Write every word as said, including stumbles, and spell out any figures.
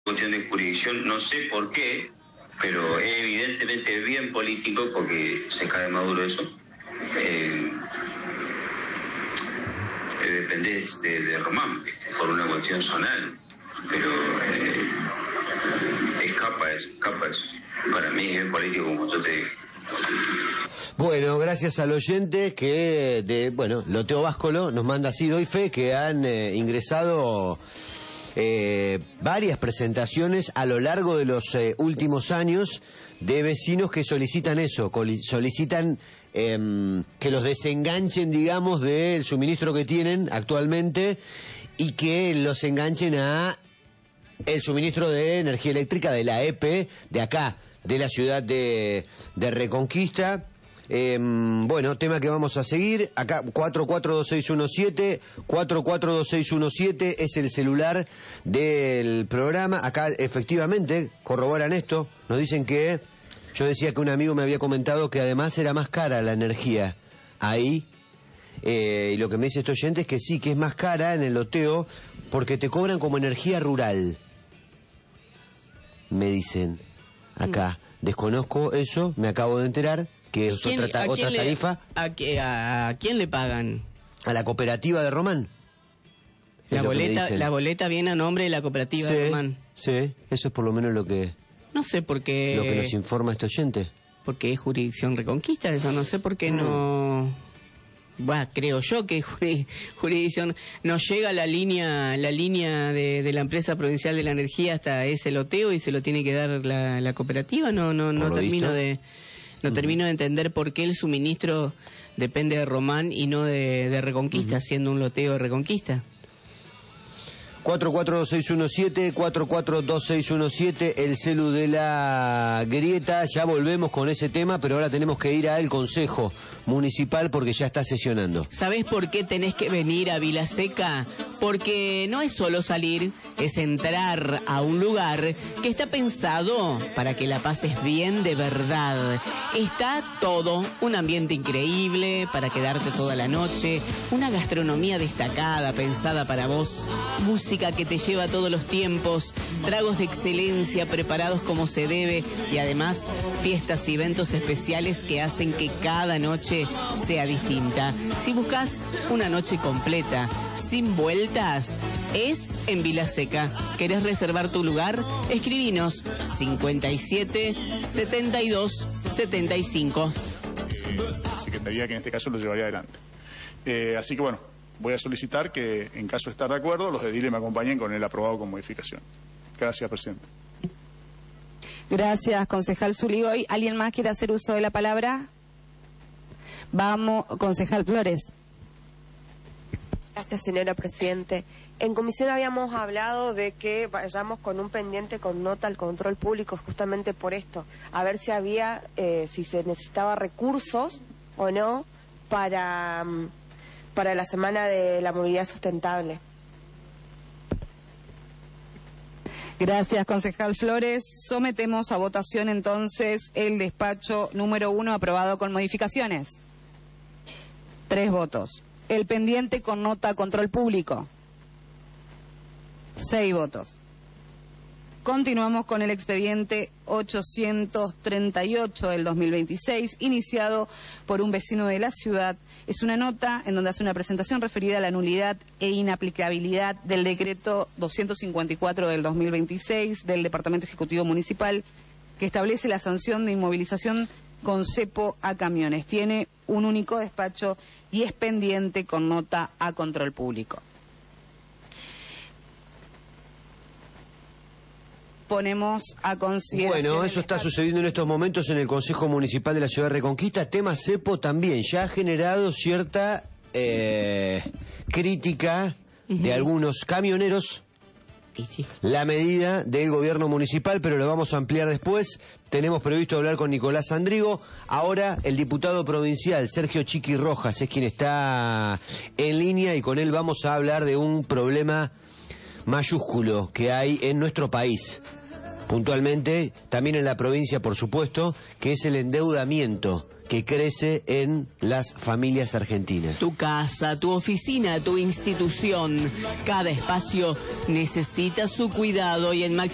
Cuestión de jurisdicción, no sé por qué, pero es evidentemente bien político porque se cae Maduro eso. Eh, eh, depende de, de Román, por una cuestión zonal, pero eh, escapa eso, escapa eso. Para mí es bien político, como yo te digo. Bueno, gracias al oyente que, de bueno, Loteo Báscolo nos manda así, doy fe, que han eh, ingresado eh, varias presentaciones a lo largo de los eh, últimos años de vecinos que solicitan eso, solicitan eh, que los desenganchen, digamos, del suministro que tienen actualmente y que los enganchen a el suministro de energía eléctrica de la E P de acá, de la ciudad de, de Reconquista. Eh, bueno, tema que vamos a seguir. Acá cuatro cuatro dos seis uno siete, cuatro cuatro dos seis uno siete es el celular del programa. Acá efectivamente corroboran esto. Nos dicen que, yo decía que un amigo me había comentado que además era más cara la energía ahí. Eh, y lo que me dice este oyente es que sí, que es más cara en el loteo porque te cobran como energía rural. Me dicen acá. Desconozco eso, me acabo de enterar que es otra, ta otra le, tarifa. A, a, ¿A quién le pagan? A la cooperativa de Román. La boleta, la boleta viene a nombre de la cooperativa sí, de Román. Sí, eso es por lo menos lo que... No sé por qué... Lo que nos informa este oyente. Porque es jurisdicción Reconquista, eso no sé por qué mm. no... Bueno, creo yo que jurisdicción nos llega la línea la línea de, de la empresa provincial de la energía hasta ese loteo y se lo tiene que dar la, la cooperativa. No no no termino visto? de no uh-huh. termino de entender por qué el suministro depende de Román y no de, de Reconquista, uh-huh. siendo un loteo de Reconquista. cuatro cuatro dos seis uno siete, cuatro cuatro dos seis uno siete, el celu de la grieta. Ya volvemos con ese tema, pero ahora tenemos que ir al Consejo Municipal porque ya está sesionando. ¿Sabés por qué tenés que venir a Vilaseca? Porque no es solo salir, es entrar a un lugar que está pensado para que la pases bien de verdad. Está todo, un ambiente increíble para quedarte toda la noche, una gastronomía destacada pensada para vos, música que te lleva todos los tiempos, tragos de excelencia preparados como se debe y además fiestas y eventos especiales que hacen que cada noche sea distinta. Si buscas una noche completa, sin vueltas, es en Vilaseca. ¿Querés reservar tu lugar? Escribinos cincuenta y siete, setenta y dos, setenta y cinco. Eh, Secretaría que en este caso lo llevaría adelante. Eh, así que bueno, voy a solicitar que, en caso de estar de acuerdo, los de D I L E me acompañen con el aprobado con modificación. Gracias, presidente. Gracias, concejal Zuligoy. ¿Alguien más quiere hacer uso de la palabra? Vamos, concejal Flores. Gracias, señora presidente. En comisión habíamos hablado de que vayamos con un pendiente con nota al control público justamente por esto, a ver si había, eh, si se necesitaba recursos o no para, para la semana de la movilidad sustentable. Gracias, concejal Flores. Sometemos a votación entonces el despacho número uno aprobado con modificaciones. Tres votos. El pendiente con nota a control público. Seis votos. Continuamos con el expediente ochocientos treinta y ocho del dos mil veintiséis, iniciado por un vecino de la ciudad. Es una nota en donde hace una presentación referida a la nulidad e inaplicabilidad del decreto doscientos cincuenta y cuatro del dos mil veintiséis del Departamento Ejecutivo Municipal, que establece la sanción de inmovilización con cepo a camiones. Tiene un único despacho y es pendiente con nota a control público. Ponemos a consideración... Bueno, eso está sucediendo en estos momentos en el Consejo Municipal de la Ciudad de Reconquista. Tema cepo también ya ha generado cierta eh, crítica uh-huh. de algunos camioneros. Sí, sí. La medida del gobierno municipal, pero lo vamos a ampliar después. Tenemos previsto hablar con Nicolás Andrigo. Ahora el diputado provincial Sergio Chiqui Rojas es quien está en línea y con él vamos a hablar de un problema mayúsculo que hay en nuestro país. Puntualmente, también en la provincia, por supuesto, que es el endeudamiento que crece en las familias argentinas. Tu casa, tu oficina, tu institución, cada espacio necesita su cuidado y en máximo